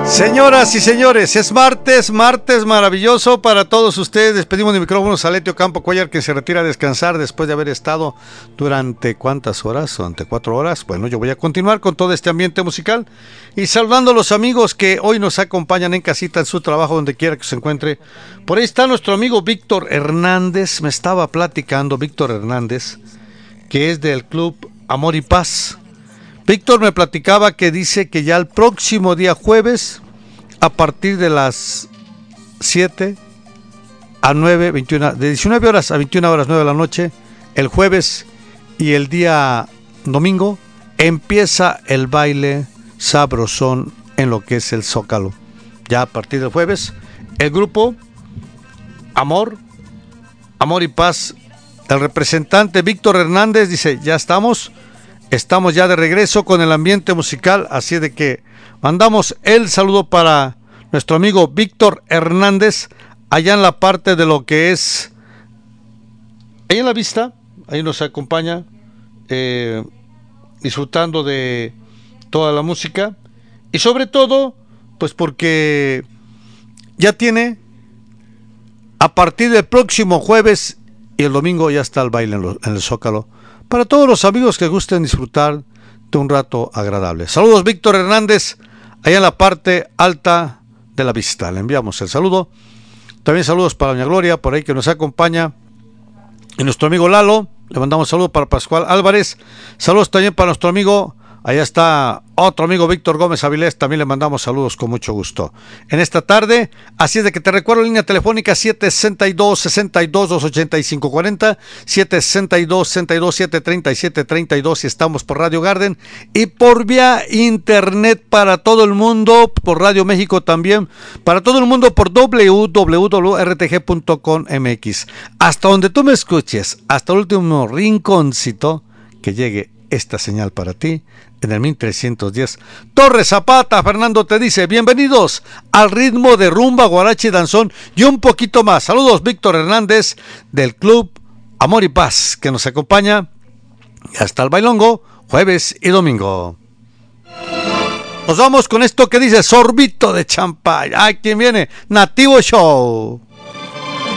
Señoras y señores, es martes maravilloso para todos ustedes. Despedimos de micrófonos a Letio Campo Cuellar, que se retira a descansar después de haber estado durante ¿cuántas horas? Durante 4 horas. Bueno, yo voy a continuar con todo este ambiente musical y saludando a los amigos que hoy nos acompañan en casita, en su trabajo, donde quiera que se encuentre. Por ahí está nuestro amigo Víctor Hernández. Me estaba platicando Víctor Hernández, que es del Club Amor y Paz. Víctor me platicaba que dice que ya el próximo día jueves, a partir de las 7 a 9, 21, de 19 horas a 21 horas 9 de la noche, el jueves y el día domingo, empieza el baile sabrosón en lo que es el Zócalo. Ya a partir del jueves, el grupo Amor y Paz, el representante Víctor Hernández dice, ya estamos ya de regreso con el ambiente musical, así de que mandamos el saludo para nuestro amigo Víctor Hernández, allá en la parte de lo que es, ahí en la vista, ahí nos acompaña, disfrutando de toda la música, y sobre todo, pues porque ya tiene, a partir del próximo jueves y el domingo ya está el baile en el Zócalo, para todos los amigos que gusten disfrutar de un rato agradable. Saludos Víctor Hernández, allá en la parte alta de la vista. Le enviamos el saludo. También saludos para doña Gloria, por ahí que nos acompaña. Y nuestro amigo Lalo, le mandamos saludos para Pascual Álvarez. Saludos también para nuestro amigo, allá está otro amigo Víctor Gómez Avilés, también le mandamos saludos con mucho gusto en esta tarde. Así es de que te recuerdo, línea telefónica 762-62-285-40, 762-62-737-32, y estamos por Radio Garden y por vía internet para todo el mundo, por Radio México también, para todo el mundo por www.rtg.com.mx. Hasta donde tú me escuches, hasta el último rinconcito que llegue esta señal para ti en el 1310. Torres Zapata, Fernando te dice, bienvenidos al ritmo de rumba, guarache, danzón y un poquito más. Saludos Víctor Hernández del Club Amor y Paz, que nos acompaña hasta el bailongo, jueves y domingo. Nos vamos con esto que dice sorbito de champaña. ¡Ay, quién viene! Nativo Show.